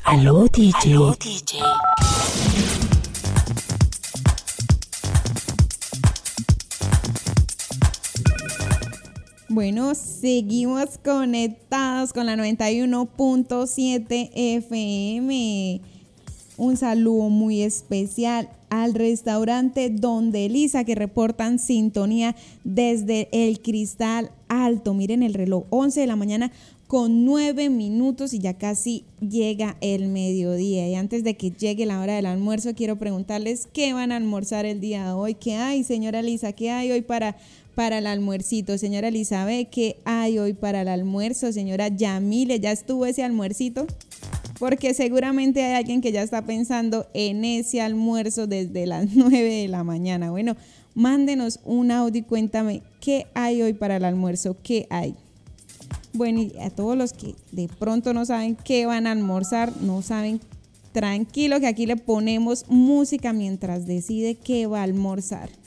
Aló, DJ. Aló, DJ. Bueno, seguimos conectados con la 91.7 FM. Un saludo muy especial al restaurante Donde Elisa, que reportan sintonía desde el Cristal Alto. Miren el reloj, 11 de la mañana con 9 minutos y ya casi llega el mediodía. Y antes de que llegue la hora del almuerzo, quiero preguntarles qué van a almorzar el día de hoy. ¿Qué hay, señora Elisa? ¿Qué hay hoy para el almuercito? Señora Elizabeth, ¿qué hay hoy para el almuerzo? Señora Yamile, ¿ya estuvo ese almuercito? Porque seguramente hay alguien que ya está pensando en ese almuerzo desde las 9 de la mañana. Bueno, mándenos un audio y cuéntame qué hay hoy para el almuerzo, qué hay. Bueno, y a todos los que de pronto no saben qué van a almorzar, no saben, tranquilo que aquí le ponemos música mientras decide qué va a almorzar.